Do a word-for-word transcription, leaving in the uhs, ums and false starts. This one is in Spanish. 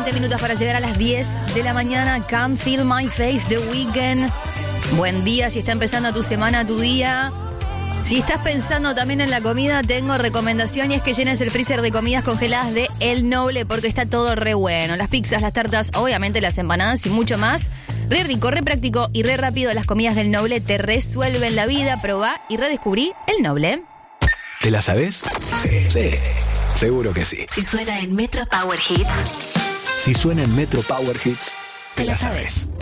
veinte minutos para llegar a las diez de la mañana. Can't Feel My Face, The Weeknd. Buen día si está empezando tu semana, tu día. Si estás pensando también en la comida, tengo recomendación y es que llenes el freezer de comidas congeladas de El Noble porque está todo re bueno. Las pizzas, las tartas, obviamente las empanadas y mucho más. Re rico, re práctico y re rápido. Las comidas del Noble te resuelven la vida. Probá y redescubrí El Noble. ¿Te la sabés? Sí, sí, seguro que sí. Si suena en Metro Power Hits. Si suena en Metro Power Hits, te la sabés.